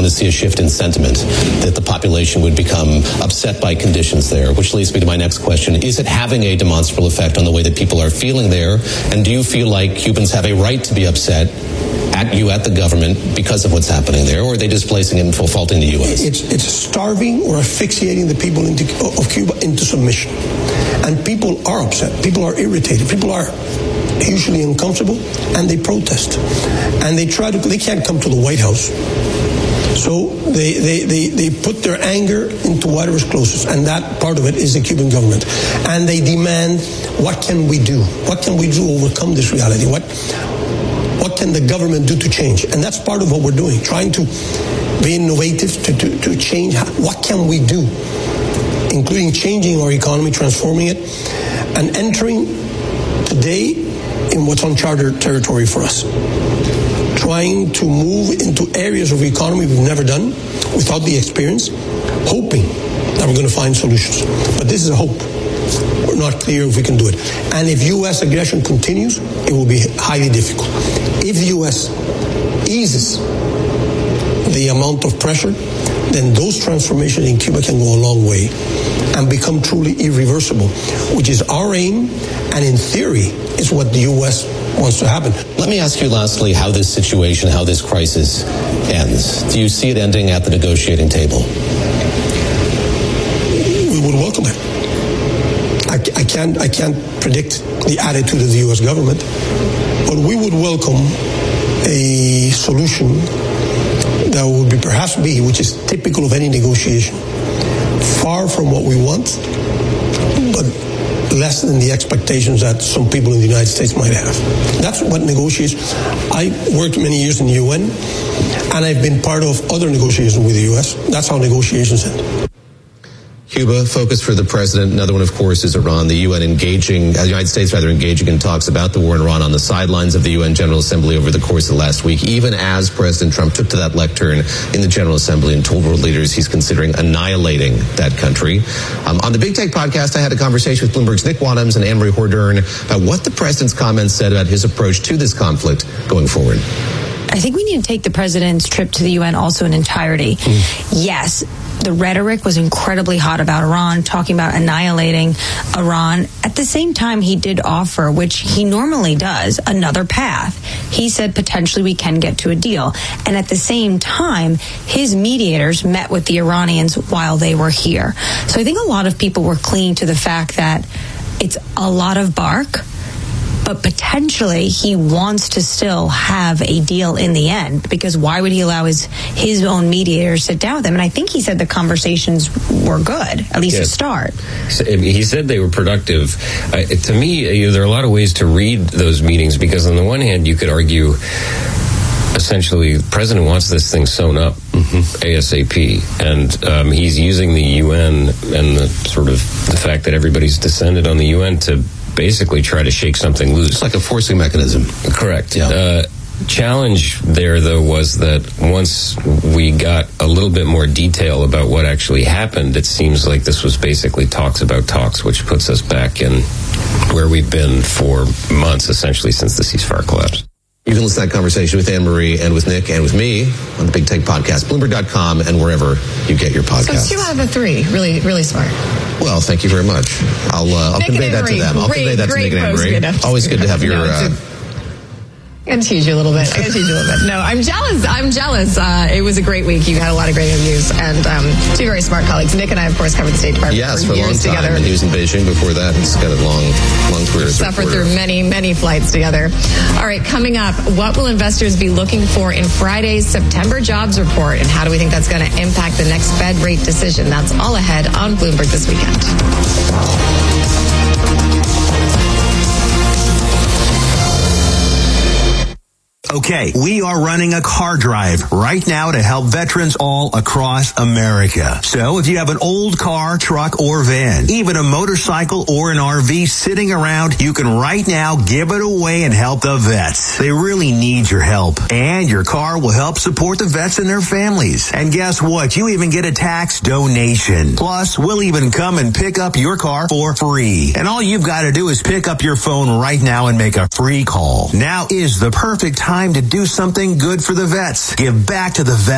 want to see a shift in sentiment, that the population would become upset by conditions there, which leads me to my next question. Is it having a demonstrable effect on the way that people are feeling there? And do you feel like Cubans have a right to be upset at the government, because of what's happening there, or are they displacing it and faulting the U.S.? It's starving or asphyxiating the people of Cuba into submission. And people are upset. People are irritated. People are usually uncomfortable, and they protest. And they can't come to the White House. So they put their anger into whatever is closest, and that part of it is the Cuban government. And they demand, what can we do? What can we do to overcome this reality? What can the government do to change? And that's part of what we're doing, trying to be innovative, to change. What can we do? Including changing our economy, transforming it, and entering today in what's uncharted territory for us. Trying to move into areas of the economy we've never done without the experience, hoping that we're going to find solutions. But this is a hope. We're not clear if we can do it. And if U.S. aggression continues, it will be highly difficult. If the U.S. eases the amount of pressure, then those transformations in Cuba can go a long way and become truly irreversible, which is our aim, and in theory is what the U.S. wants to happen. Let me ask you lastly how this situation, how this crisis ends. Do you see it ending at the negotiating table? We would welcome it. I can't predict the attitude of the U.S. government, but we would welcome a solution that would perhaps be, which is typical of any negotiation, far from what we want, but less than the expectations that some people in the United States might have. That's what negotiations. I worked many years in the UN, and I've been part of other negotiations with the U.S. That's how negotiations end. Cuba, focus for the president. Another one, of course, is Iran. The United States engaging in talks about the war in Iran on the sidelines of the UN General Assembly over the course of the last week, even as President Trump took to that lectern in the General Assembly and told world leaders he's considering annihilating that country. On the Big Take podcast, I had a conversation with Bloomberg's Nick Wadhams and Anne-Marie Hordern about what the president's comments said about his approach to this conflict going forward. I think we need to take the president's trip to the UN also in entirety. Yes, the rhetoric was incredibly hot about Iran, talking about annihilating Iran. At the same time, he did offer, which he normally does, another path. He said potentially we can get to a deal. And at the same time, his mediators met with the Iranians while they were here. So I think a lot of people were clinging to the fact that it's a lot of bark, but potentially he wants to still have a deal in the end, because why would he allow his own mediators to sit down with him? And I think he said the conversations were good, at least to start. He said they were productive. To me, there are a lot of ways to read those meetings, because on the one hand, you could argue essentially the president wants this thing sewn up ASAP, and he's using the UN and the fact that everybody's descended on the UN to basically try to shake something loose. It's like a forcing mechanism. Correct. Yeah. Challenge there, though, was that once we got a little bit more detail about what actually happened, it seems like this was basically talks about talks, which puts us back in where we've been for months, essentially, since the ceasefire collapsed. You can listen to that conversation with Anne-Marie and with Nick and with me on the Big Take podcast, Bloomberg.com, and wherever you get your podcasts. So 2 out of 3. Really, really smart. Well, thank you very much. I'll convey that to them. I'll convey that to Nick and Anne-Marie. Always good to have your... I'm going to tease you a little bit. No, I'm jealous. It was a great week. You had a lot of great interviews, and 2 very smart colleagues. Nick and I, of course, covered the State Department for a long time. Together. And he was in Beijing before that. He's got a long career. Suffered through many flights together. All right, coming up, what will investors be looking for in Friday's September jobs report, and how do we think that's going to impact the next Fed rate decision? That's all ahead on Bloomberg this weekend. Okay, we are running a car drive right now to help veterans all across America. So if you have an old car, truck, or van, even a motorcycle or an RV sitting around, you can right now give it away and help the vets. They really need your help. And your car will help support the vets and their families. And guess what? You even get a tax donation. Plus, we'll even come and pick up your car for free. And all you've got to do is pick up your phone right now and make a free call. Now is the perfect time to do something good for the vets. Give back to the vets.